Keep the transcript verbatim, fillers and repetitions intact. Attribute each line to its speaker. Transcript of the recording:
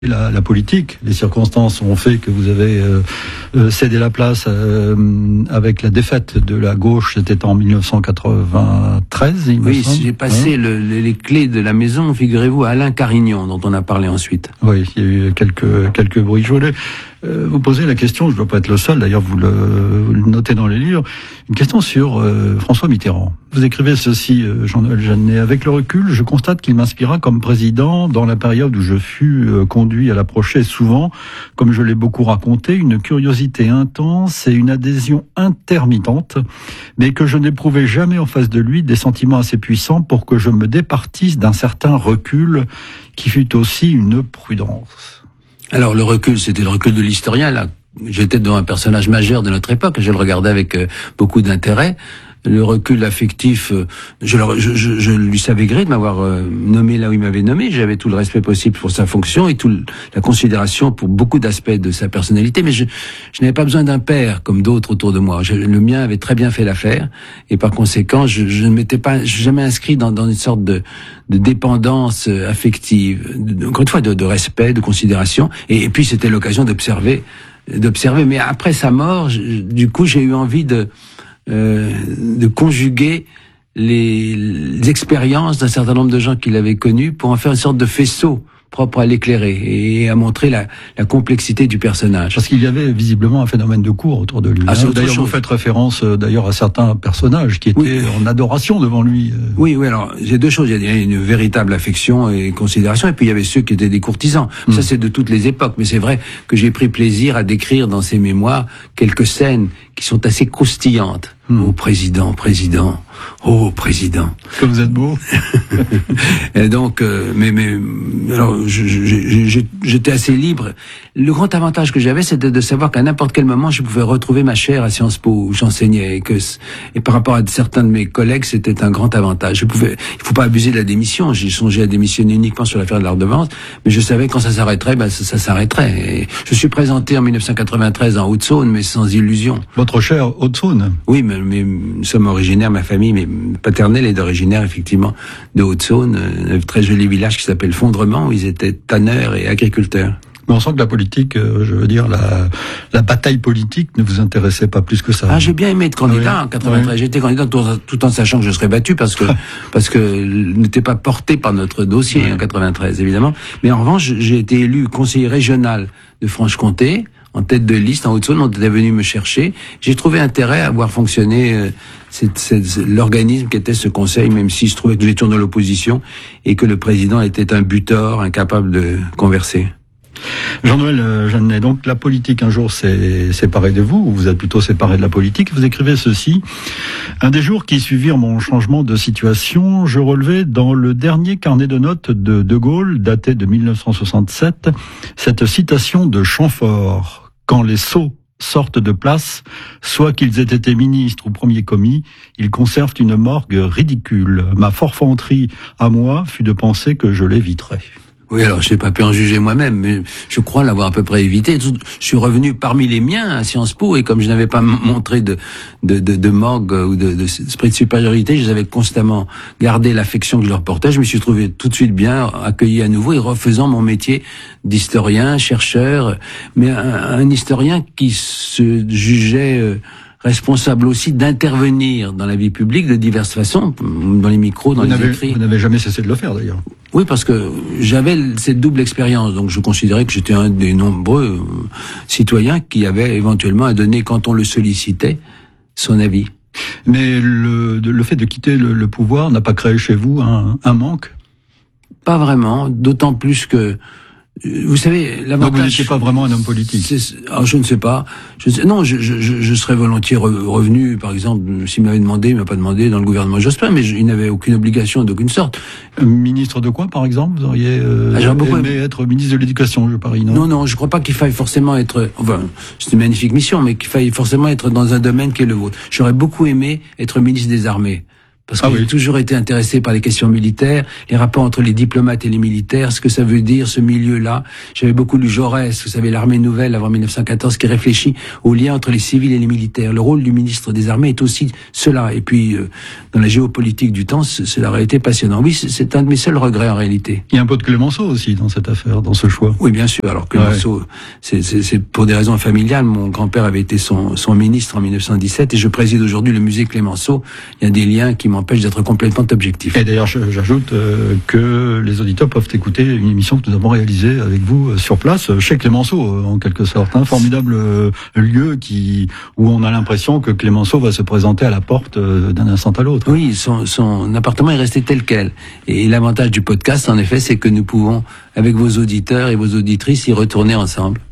Speaker 1: La, la politique, les circonstances ont fait que vous avez euh, euh, cédé la place euh, avec la défaite de la gauche, c'était en mille neuf cent quatre-vingt-treize, il me
Speaker 2: Oui,
Speaker 1: semble.
Speaker 2: j'ai passé hein le, les clés de la maison, figurez-vous, à Alain Carignan, dont on a parlé ensuite.
Speaker 1: Oui, il y a eu quelques, quelques bruits. Je voulais euh, vous poser la question, je ne dois pas être le seul, d'ailleurs vous le, vous le notez dans les livres, une question sur euh, François Mitterrand. Vous écrivez ceci, euh, Jean-Noël Jeannet, avec le recul, je constate qu'il m'inspira comme président dans la période où je fus euh, conduit à l'approcher souvent, comme je l'ai beaucoup raconté, une curiosité intense et une adhésion intermittente, mais que je n'éprouvais jamais en face de lui des sentiments assez puissants pour que je me départisse d'un certain recul qui fut aussi une prudence.
Speaker 2: Alors le recul, c'était le recul de l'historien, là. J'étais devant un personnage majeur de notre époque, je le regardais avec euh, beaucoup d'intérêt. Le recul affectif, euh, je, le, je, je, je lui savais gré de m'avoir euh, nommé là où il m'avait nommé. J'avais tout le respect possible pour sa fonction et toute la considération pour beaucoup d'aspects de sa personnalité. Mais je, je n'avais pas besoin d'un père comme d'autres autour de moi. Je, le mien avait très bien fait l'affaire et par conséquent, je, je ne m'étais pas, je jamais inscrit dans, dans une sorte de, de dépendance affective. De, encore une fois, de, de respect, de considération. Et, et puis c'était l'occasion d'observer, d'observer. Mais après sa mort, je, du coup, j'ai eu envie de Euh, de conjuguer les, les expériences d'un certain nombre de gens qu'il avait connus pour en faire une sorte de faisceau propre à l'éclairer et à montrer la, la complexité du personnage.
Speaker 1: Parce qu'il y avait visiblement un phénomène de cour autour de lui.
Speaker 2: Ah,
Speaker 1: hein. D'ailleurs, vous faites référence euh, d'ailleurs à certains personnages qui étaient oui. en adoration devant lui. Euh.
Speaker 2: Oui, oui. Alors, il y a deux choses. Il y a une véritable affection et considération, et puis il y avait ceux qui étaient des courtisans. Mmh. Ça, c'est de toutes les époques. Mais c'est vrai que j'ai pris plaisir à décrire dans ces mémoires quelques scènes qui sont assez croustillantes. Mmh. Oh, président, président. Oh, président.
Speaker 1: Que vous êtes beau.
Speaker 2: Et donc, euh, mais, mais, alors, je, je, je, j'étais assez libre. Le grand avantage que j'avais, c'était de savoir qu'à n'importe quel moment, je pouvais retrouver ma chaire à Sciences Po où j'enseignais, et que, et par rapport à certains de mes collègues, c'était un grand avantage. Je pouvais, il faut pas abuser de la démission. J'ai songé à démissionner uniquement sur l'affaire de la redevance, mais je savais que quand ça s'arrêterait, ben, ça, ça s'arrêterait. Et je suis présenté en mille neuf cent quatre-vingt-treize en Haute-Saône, mais sans illusion.
Speaker 1: Votre chère Haute-Saône?
Speaker 2: Oui, mais, mais nous sommes originaires, ma famille, mais paternelle est originaire, effectivement, de Haute-Saône, un très joli village qui s'appelle Fondrement, où ils étaient tanneurs et agriculteurs.
Speaker 1: Mais on sent que la politique, euh, je veux dire, la, la bataille politique ne vous intéressait pas plus que ça.
Speaker 2: Ah, j'ai bien aimé être candidat
Speaker 1: oui.
Speaker 2: en quatre-vingt-treize. Oui. J'étais candidat tout, tout en sachant que je serais battu parce que parce que n'était pas porté par notre dossier oui. en quatre-vingt-treize, évidemment. Mais en revanche, j'ai été élu conseiller régional de Franche-Comté, en tête de liste en Haute-Saône. On était venu me chercher. J'ai trouvé intérêt à voir fonctionner euh, c'est, c'est, c'est l'organisme qui était ce conseil, même si je trouvais que nous étions dans l'opposition et que le président était un butor, incapable de converser.
Speaker 1: Jean-Noël Jeannet, donc la politique un jour s'est séparée de vous, ou vous êtes plutôt séparé de la politique. Vous écrivez ceci: un des jours qui suivirent mon changement de situation, je relevais dans le dernier carnet de notes de De Gaulle, daté de mille neuf cent soixante-sept, cette citation de Chamfort: quand les sots sortent de place, soit qu'ils aient été ministres ou premiers commis, ils conservent une morgue ridicule. Ma forfanterie à moi fut de penser que je l'éviterais.
Speaker 2: Oui, alors je n'ai pas pu en juger moi-même, mais je crois l'avoir à peu près évité. Je suis revenu parmi les miens à Sciences Po, et comme je n'avais pas montré de de, de, de morgue ou de, de esprit de supériorité, je les avais constamment gardé l'affection que je leur portais. Je me suis trouvé tout de suite bien accueilli à nouveau et refaisant mon métier d'historien, chercheur, mais un, un historien qui se jugeait euh, responsable aussi d'intervenir dans la vie publique de diverses façons, dans les micros, dans
Speaker 1: vous
Speaker 2: les écrits.
Speaker 1: Vous n'avez jamais cessé de le faire, d'ailleurs.
Speaker 2: Oui, parce que j'avais cette double expérience, donc je considérais que j'étais un des nombreux citoyens qui avaient éventuellement à donner, quand on le sollicitait, son avis.
Speaker 1: Mais le, le fait de quitter le, le pouvoir n'a pas créé chez vous un, un manque?
Speaker 2: Pas vraiment, d'autant plus que vous savez, l'avantage...
Speaker 1: Donc vous n'étiez pas vraiment un homme politique.
Speaker 2: Alors je ne sais pas. Je sais, non, je, je, je serais volontiers revenu, par exemple, s'il m'avait demandé, il m'a pas demandé, dans le gouvernement Jospin, mais je, il n'avait aucune obligation d'aucune sorte.
Speaker 1: Ministre de quoi, par exemple? Vous auriez euh, ah, aimé beaucoup... être ministre de l'Éducation, je parie, non?
Speaker 2: Non, non, je crois pas qu'il faille forcément être... Enfin, c'est une magnifique mission, mais qu'il faille forcément être dans un domaine qui est le vôtre. J'aurais beaucoup aimé être ministre des Armées. parce que
Speaker 1: ah
Speaker 2: j'ai
Speaker 1: oui.
Speaker 2: toujours été intéressé par les questions militaires, les rapports entre les diplomates et les militaires, ce que ça veut dire, ce milieu-là. J'avais beaucoup lu Jaurès, vous savez, l'armée nouvelle avant mille neuf cent quatorze, qui réfléchit au lien entre les civils et les militaires. Le rôle du ministre des Armées est aussi cela. Et puis, euh, dans la géopolitique du temps, cela aurait été passionnant. Oui, c'est un de mes seuls regrets en réalité.
Speaker 1: Il y a un peu de Clémenceau aussi dans cette affaire, dans ce choix.
Speaker 2: Oui, bien sûr. Alors Clémenceau, ouais. c'est, c'est, c'est pour des raisons familiales. Mon grand-père avait été son, son ministre en mille neuf cent dix-sept et je préside aujourd'hui le musée Clémenceau. Il y a des liens qui m'empêchent d'être complètement objectif.
Speaker 1: Et d'ailleurs, j'ajoute euh, que les auditeurs peuvent écouter une émission que nous avons réalisée avec vous euh, sur place, chez Clémenceau, euh, en quelque sorte. Un formidable euh, lieu qui où on a l'impression que Clémenceau va se présenter à la porte euh, d'un instant à l'autre.
Speaker 2: Oui, son, son appartement est resté tel quel. Et l'avantage du podcast, en effet, c'est que nous pouvons, avec vos auditeurs et vos auditrices, y retourner ensemble.